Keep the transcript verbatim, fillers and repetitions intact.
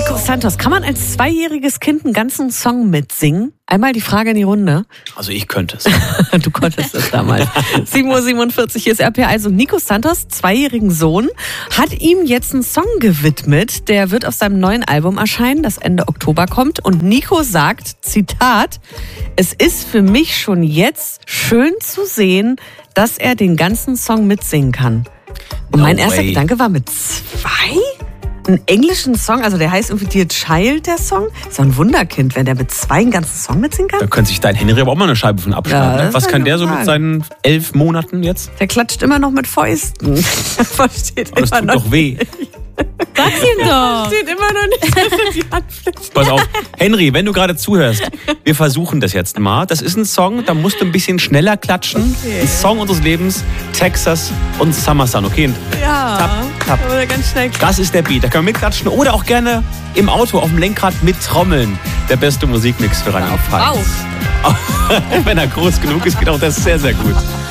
Nico Santos, kann man als zweijähriges Kind einen ganzen Song mitsingen? Einmal die Frage in die Runde. Also ich könnte es. Du konntest es damals. sieben Uhr siebenundvierzig, hier ist R P R. Also Nico Santos, zweijährigen Sohn, hat ihm jetzt einen Song gewidmet. Der wird auf seinem neuen Album erscheinen, das Ende Oktober kommt. Und Nico sagt, Zitat, es ist für mich schon jetzt schön zu sehen, dass er den ganzen Song mitsingen kann. Und No mein erster way. Gedanke war, mit zwei? Einen englischen Song, also der heißt irgendwie Dear Child, der Song. Ist doch ein Wunderkind, wenn der mit zwei einen ganzen Song mitsingen kann. Da könnte sich dein Henry aber auch mal eine Scheibe von abschneiden. Ja, ne? Was das kann kann der ich so sagen. mit seinen elf Monaten jetzt? Der klatscht immer noch mit Fäusten. Versteht Aber das immer tut noch doch weh. Sag's ihm doch. Steht immer noch nicht, dass er die Hand fliegt. Pass auf, Henry, wenn du gerade zuhörst, wir versuchen das jetzt mal. Das ist ein Song, da musst du ein bisschen schneller klatschen. Okay. Ein Song unseres Lebens, Texas und Summer Sun, okay? Ja, Tap, tap. aber ganz schnell. Das ist der Beat, da können wir mitklatschen oder auch gerne im Auto auf dem Lenkrad mit Trommeln. Der beste Musikmix für Rheinland-Pfalz. Wenn er groß genug ist, geht auch das sehr, sehr gut.